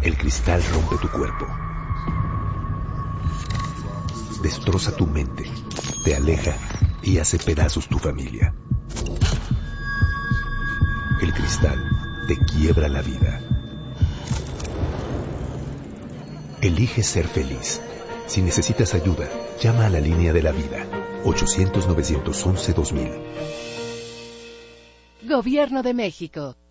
El cristal rompe tu cuerpo. Destroza tu mente, te aleja y hace pedazos tu familia. El cristal te quiebra la vida. Elige ser feliz. Si necesitas ayuda, llama a la línea de la vida. 800-911-2000. Gobierno de México.